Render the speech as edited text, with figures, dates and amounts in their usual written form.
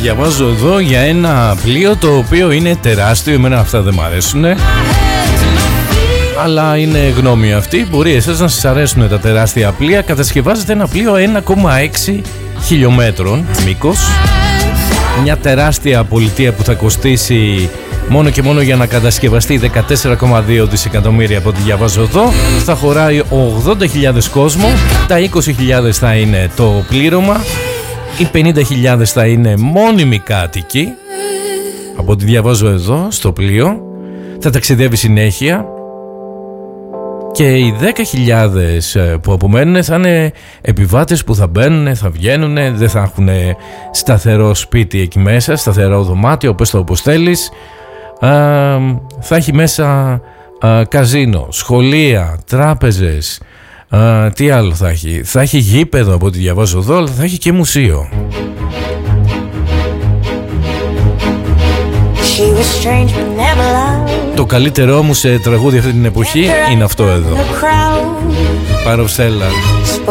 διαβάζω εδώ για ένα πλοίο το οποίο είναι τεράστιο. Εμένα αυτά δεν μ' αρέσουν, αλλά είναι γνώμη αυτή. Μπορεί εσάς να σας αρέσουν τα τεράστια πλοία. Κατασκευάζεται ένα πλοίο 1,6 χιλιόμετρων μήκος. Μια τεράστια πολιτεία που θα κοστίσει μόνο και μόνο για να κατασκευαστεί 14,2 δισεκατομμύρια από ό,τι διαβάζω εδώ. Θα χωράει 80.000 κόσμο. Τα 20.000 θα είναι το πλήρωμα. Οι 50.000 θα είναι μόνιμοι κάτοικοι. Από ό,τι διαβάζω εδώ στο πλοίο. Θα ταξιδεύει συνέχεια. Και οι 10.000 που απομένουν θα είναι επιβάτες που θα μπαίνουν, θα βγαίνουν, δεν θα έχουν σταθερό σπίτι εκεί μέσα, σταθερό δωμάτιο, όπως θέλεις. Θα έχει μέσα καζίνο, σχολεία, τράπεζες, τι άλλο θα έχει. Θα έχει γήπεδο από ό,τι διαβάζω εδώ, αλλά θα έχει και μουσείο. Το καλύτερό μου σε τραγούδι αυτή την εποχή είναι αυτό εδώ. Παροψέλα.